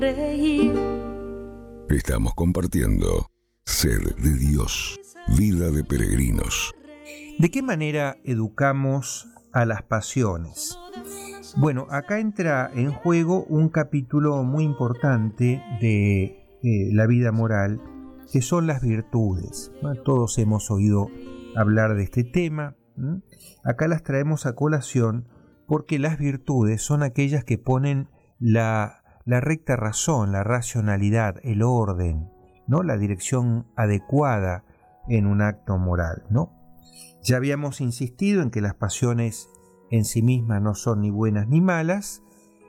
reír. Estamos compartiendo Sed de Dios, Vida de Peregrinos. ¿De qué manera educamos a las pasiones? Bueno, acá entra en juego un capítulo muy importante de la vida moral, que son las virtudes. Todos hemos oído hablar de este tema. Acá las traemos a colación porque las virtudes son aquellas que ponen la recta razón, la racionalidad, el orden, ¿no? La dirección adecuada en un acto moral, ¿no? Ya habíamos insistido en que las pasiones en sí mismas no son ni buenas ni malas,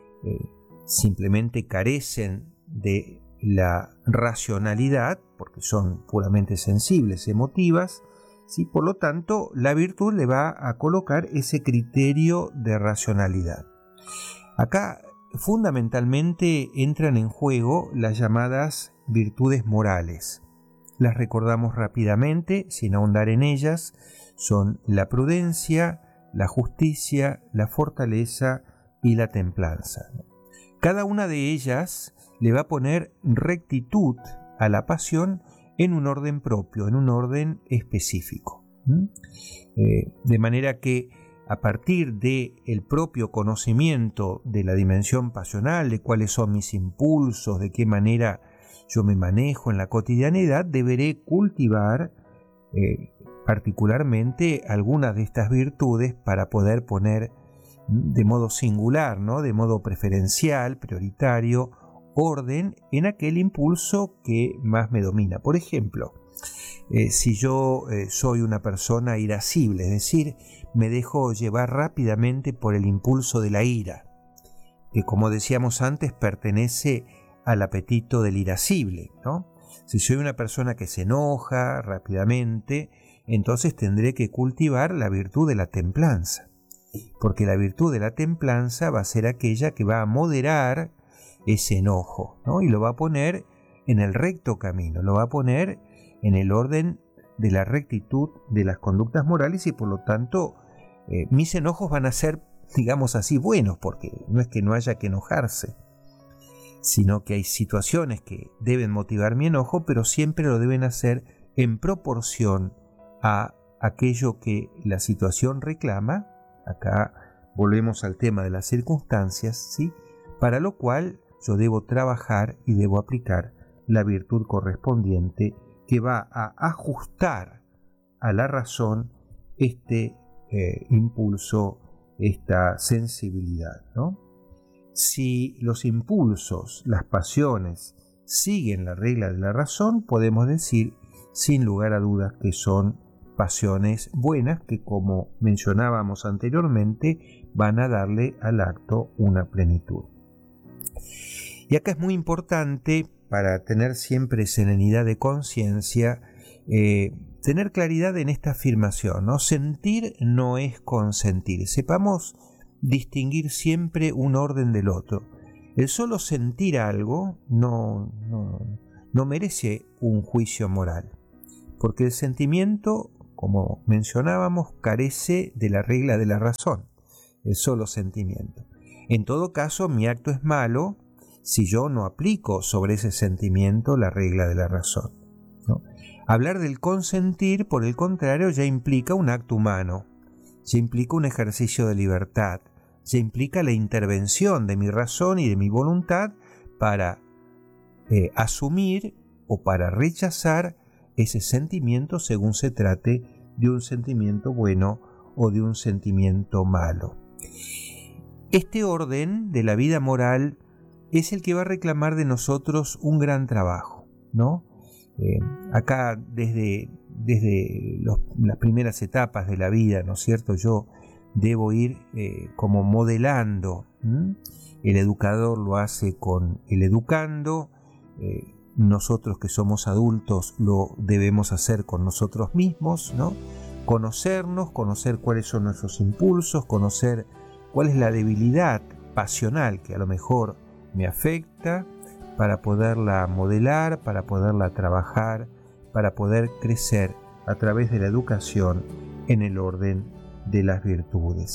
simplemente carecen de la racionalidad, porque son puramente sensibles, emotivas, ¿sí? Por lo tanto, la virtud le va a colocar ese criterio de racionalidad. Acá, fundamentalmente, entran en juego las llamadas virtudes morales. Las recordamos rápidamente, sin ahondar en ellas. Son la prudencia, la justicia, la fortaleza y la templanza. Cada una de ellas le va a poner rectitud a la pasión en un orden propio, en un orden específico. De manera que a partir del propio conocimiento de la dimensión pasional, de cuáles son mis impulsos, de qué manera yo me manejo en la cotidianidad, deberé cultivar particularmente algunas de estas virtudes para poder poner de modo singular, ¿no? De modo preferencial, prioritario, orden en aquel impulso que más me domina. Por ejemplo, si yo soy una persona irascible, es decir, me dejo llevar rápidamente por el impulso de la ira, que como decíamos antes pertenece al apetito del irascible, ¿no? Si soy una persona que se enoja rápidamente, entonces tendré que cultivar la virtud de la templanza, porque la virtud de la templanza va a ser aquella que va a moderar ese enojo, ¿no? Y lo va a poner en el recto camino, lo va a poner en el orden de la rectitud de las conductas morales y por lo tanto mis enojos van a ser, digamos así, buenos, porque no es que no haya que enojarse, sino que hay situaciones que deben motivar mi enojo, pero siempre lo deben hacer en proporción a aquello que la situación reclama. Acá volvemos al tema de las circunstancias, ¿sí? Para lo cual yo debo trabajar y debo aplicar la virtud correspondiente que va a ajustar a la razón este impulso, esta sensibilidad, ¿no? Si los impulsos, las pasiones, siguen la regla de la razón, podemos decir sin lugar a dudas que son pasiones buenas que, como mencionábamos anteriormente, van a darle al acto una plenitud. Y acá es muy importante, para tener siempre serenidad de conciencia, tener claridad en esta afirmación, ¿no? Sentir no es consentir. Sepamos distinguir siempre un orden del otro. El solo sentir algo no merece un juicio moral, porque el sentimiento, como mencionábamos, carece de la regla de la razón, el solo sentimiento. En todo caso, mi acto es malo si yo no aplico sobre ese sentimiento la regla de la razón, ¿no? Hablar del consentir, por el contrario, ya implica un acto humano, ya implica un ejercicio de libertad, ya implica la intervención de mi razón y de mi voluntad para asumir o para rechazar ese sentimiento según se trate de un sentimiento bueno o de un sentimiento malo. Este orden de la vida moral es el que va a reclamar de nosotros un gran trabajo, ¿no? Acá desde las primeras etapas de la vida, ¿no es cierto? Yo debo ir como modelando. El educador lo hace con el educando. Nosotros que somos adultos lo debemos hacer con nosotros mismos, ¿no? Conocernos, conocer cuáles son nuestros impulsos, conocer cuál es la debilidad pasional que a lo mejor me afecta, para poderla modelar, para poderla trabajar, para poder crecer a través de la educación en el orden de las virtudes.